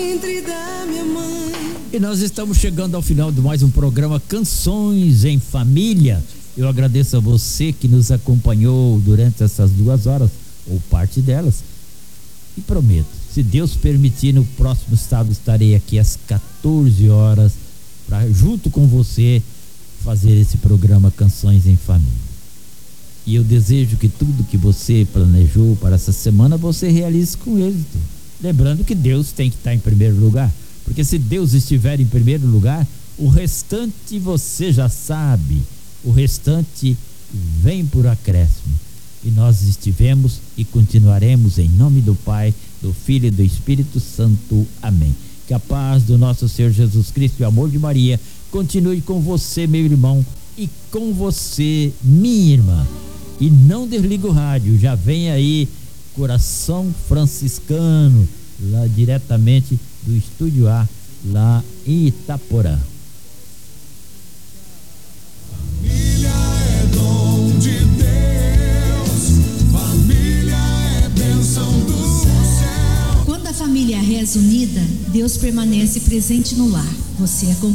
E nós estamos chegando ao final de mais um programa Canções em Família. Eu agradeço a você que nos acompanhou durante essas 2 horas, ou parte delas. E prometo, se Deus permitir, no próximo sábado estarei aqui às 14 horas para, junto com você, fazer esse programa Canções em Família. E eu desejo que tudo que você planejou para essa semana você realize com êxito. Lembrando que Deus tem que estar em primeiro lugar, porque se Deus estiver em primeiro lugar, o restante você já sabe, o restante vem por acréscimo. E nós estivemos e continuaremos em nome do Pai, do Filho e do Espírito Santo. Amém. Que a paz do nosso Senhor Jesus Cristo e o amor de Maria continue com você, meu irmão, e com você, minha irmã. E não desliga o rádio, já vem aí Coração Franciscano, lá diretamente do Estúdio A, lá em Itaporã. Família é dom de Deus, família é bênção do céu. Quando a família reza unida, Deus permanece presente no lar. Você é